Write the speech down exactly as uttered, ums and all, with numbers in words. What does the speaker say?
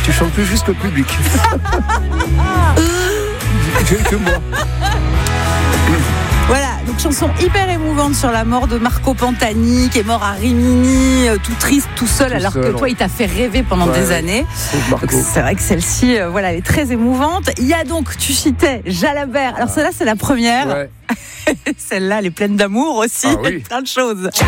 Tu chantes plus juste le public. Quelques mots. Voilà, donc chanson hyper émouvante sur la mort de Marco Pantani, qui est mort à Rimini, euh, tout triste, tout seul, tout alors seul, que toi, ouais. il t'a fait rêver pendant Ouais, des ouais. années. Marco. Donc, c'est vrai que celle-ci, euh, voilà, elle est très émouvante. Il y a donc, tu citais Jalabert. Alors, celle-là, c'est la première. Ouais. Celle-là, elle est pleine d'amour aussi. Ah Il y a oui. plein de choses.